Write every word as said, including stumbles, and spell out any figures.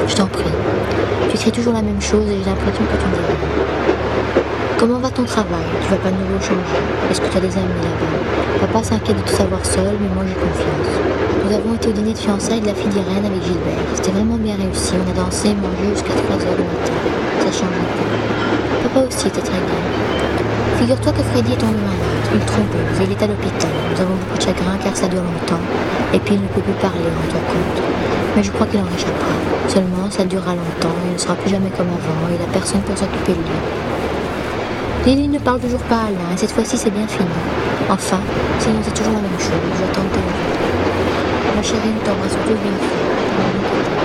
Je t'en prie. Tu écris toujours la même chose et j'ai l'impression que tu ne dis rien. Comment va ton travail? Tu vas pas de nouveau changer? Est-ce que tu as des amis là-bas? Papa s'inquiète de te savoir seul, mais moi j'ai confiance. Nous avons été au dîner de fiançailles de la fille d'Irène avec Gilbert. C'était vraiment bien réussi. On a dansé et mangé jusqu'à trois heures du matin. Ça change un peu. Papa aussi était très bien. Figure-toi que Freddy est tombé malade, une thromboise, et il est à l'hôpital. Nous avons beaucoup de chagrin car ça dure longtemps. Et puis il ne peut plus parler, rends-toi compte. Mais je crois qu'il en réchappera. Seulement, ça durera longtemps, il ne sera plus jamais comme avant, et il n'a personne pour s'occuper de lui. Lily ne parle toujours pas à Alain, et cette fois-ci c'est bien fini. Enfin, sinon c'est toujours la même chose, j'attends de tes nouvelles. Ma chérie, nous t'embrassons tous bien fort.